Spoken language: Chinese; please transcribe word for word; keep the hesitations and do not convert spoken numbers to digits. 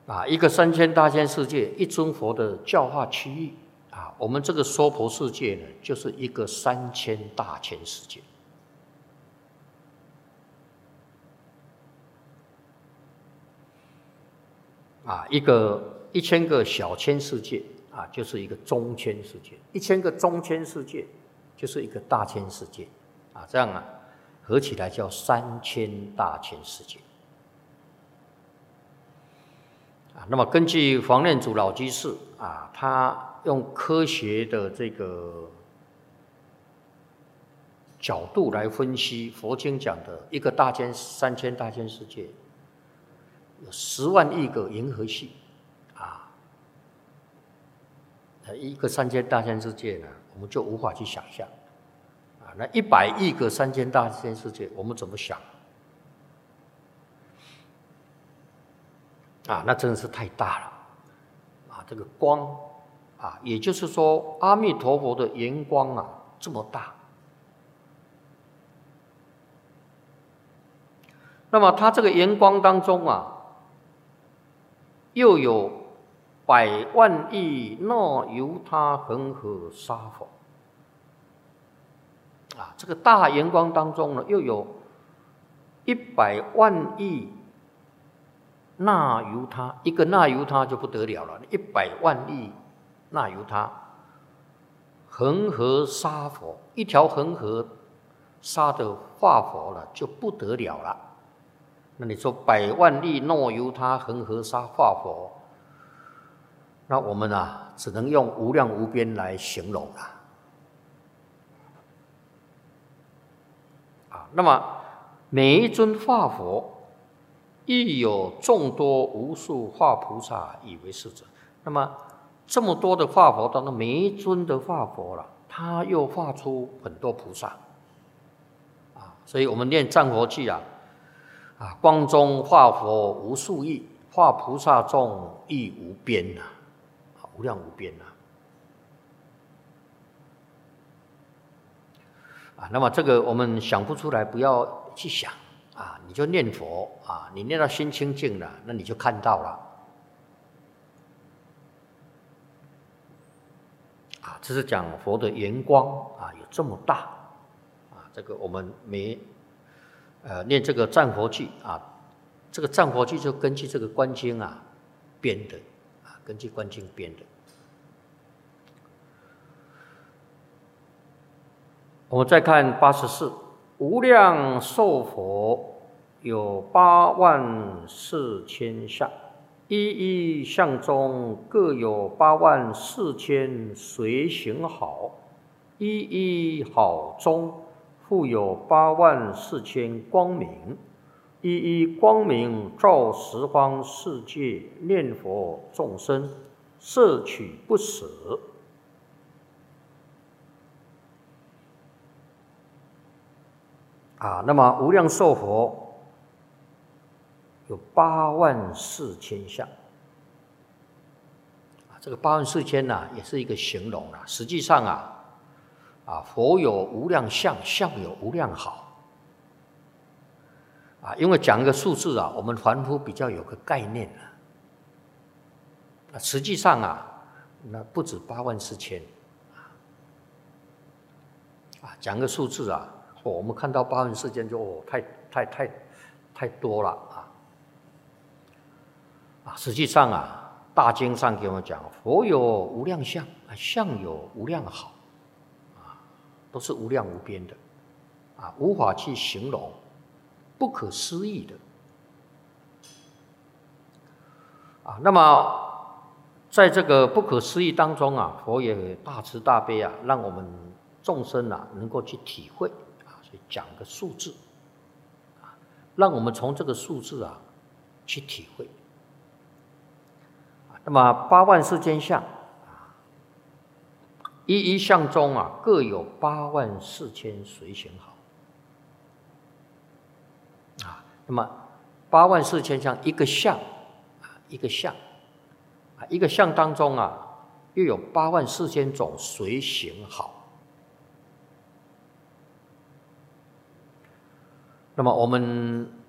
啊，一个三千大千世界，一尊佛的教化区域啊，我们这个娑婆世界呢，就是一个三千大千世界。啊，一个一千个小千世界啊，就是一个中千世界；一千个中千世界，就是一个大千世界。啊，这样啊，合起来叫三千大千世界。啊，那么根据黄念祖老居士啊，他用科学的这个角度来分析佛经讲的一个大千三千大千世界。有十万亿个银河系，啊，一个三千大千世界呢，我们就无法去想象，啊，那一百亿个三千大千世界，我们怎么想？啊，那真的是太大了，啊，这个光，啊，也就是说，阿弥陀佛的圆光啊，这么大。那么它这个圆光当中啊，又有百万亿那由他恒河沙佛啊，这个大圆光当中呢，又有一百万亿那由他，一个那由他就不得了了，一百万亿那由他恒河沙佛，一条恒河沙的化佛了就不得了了。那你说百万亿那由他恒河沙化佛，那我们啊只能用无量无边来形容了。啊，那么每一尊化佛，亦有众多无数化菩萨以为是者。那么这么多的化佛当中，每一尊的化佛了，他又化出很多菩萨。啊，所以我们念战佛偈啊。啊，光中化佛无数亿，化菩萨众亦无边呐，啊，无量无边呐。啊，那么这个我们想不出来，不要去想啊，你就念佛啊，你念到心清净了，那你就看到了。啊，这是讲佛的圆光啊，有这么大啊，这个我们没。呃，念这个战佛偈啊，这个战佛偈就根据这个观经啊编的啊，根据观经编的。我们再看八十四，无量寿佛有八万四千相，一一相中各有八万四千随行好，一一好中。复有八万四千光明，一一光明照十方世界，念佛众生摄取不舍。啊，那么无量寿佛有八万四千相。啊，这个八万四千呢、啊，也是一个形容啊，实际上啊。啊，佛有无量相，相有无量好。啊，因为讲一个数字啊，我们凡夫比较有个概念啊。啊，实际上啊，那不止八万四千。啊，讲个数字啊，哦，我们看到八万四千就哦，太太太太多了啊。啊，实际上啊，大经上给我们讲，佛有无量相，相有无量好。都是无量无边的，啊，无法去形容，不可思议的，啊，那么在这个不可思议当中啊，佛也大慈大悲啊，让我们众生啊能够去体会啊，所以讲个数字，啊，让我们从这个数字啊去体会，啊，那么八万四千相。一一相中啊，各有八万四千随行好。啊，那么八万四千相，一个相啊，一个相啊，一个相当中啊，又有八万四千种随行好。那么我们